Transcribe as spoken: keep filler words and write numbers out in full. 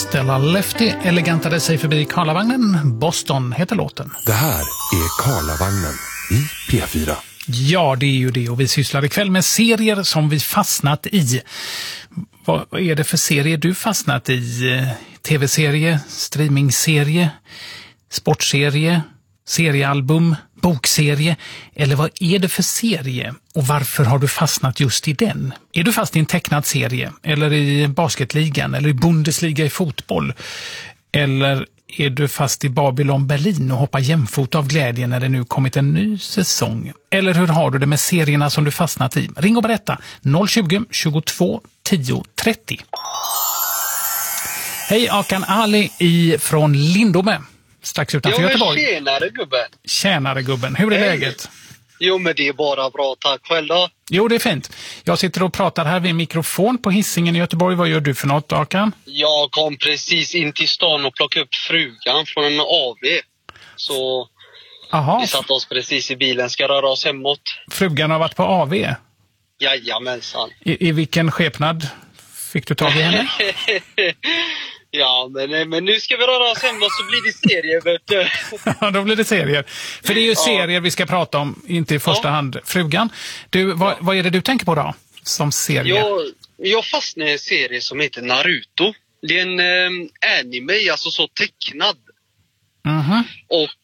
Stella Lefty elegantade sig förbi Karlavagnen. Boston heter låten. Det här är Karlavagnen i P fyra. Ja, det är ju det. Och vi sysslar ikväll med serier som vi fastnat i. Vad är det för serier du fastnat i? Tv-serie, streamingserie, sportserie, seriealbum, bokserie? Eller vad är det för serie? Och varför har du fastnat just i den? Är du fast i en tecknad serie? Eller i basketligan? Eller i Bundesliga i fotboll? Eller är du fast i Babylon Berlin och hoppar jämfot av glädje när det nu kommit en ny säsong? Eller hur har du det med serierna som du fastnat i? Ring och berätta noll tjugo, tjugotvå, tio, trettio. Hej, Akan Ali i från Lindome, strax utanför jo, Göteborg. Tjenare gubben. Tjänare gubben, hur är Hej. läget? Jo, men det är bara bra, tack själv då. Jo, det är fint. Jag sitter och pratar här vid en mikrofon på Hisingen i Göteborg. Vad gör du för något, Akan? Jag kom precis in till stan och plockade upp frugan från en A V. Så Aha. vi satt oss precis i bilen, ska röra oss hemåt. Frugan har varit på A V. Jajamensan. I, I vilken skepnad fick du tag i henne? Ja, men, men nu ska vi röra oss hemåt så blir det serier, vet du. Ja, då blir det serier. För det är ju Ja. serier vi ska prata om, inte i första Ja. hand frugan. Du, vad, Ja. vad är det du tänker på då, som serie? Jag, jag fastnade i en serie som heter Naruto. Det är en eh, anime, alltså så tecknad. Mhm. Och